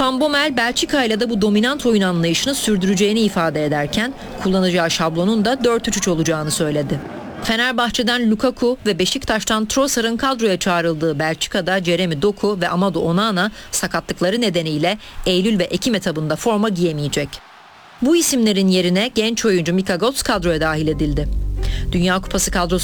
Van Bommel, Belçika ile de bu dominant oyun anlayışını sürdüreceğini ifade ederken kullanacağı şablonun da 4-3-3 olacağını söyledi. Fenerbahçe'den Lukaku ve Beşiktaş'tan Trossard'ın kadroya çağrıldığı Belçika'da Jeremy Doku ve Amadou Onana sakatlıkları nedeniyle Eylül ve Ekim etabında forma giyemeyecek. Bu isimlerin yerine genç oyuncu Mika Götze kadroya dahil edildi. Dünya Kupası kadrosu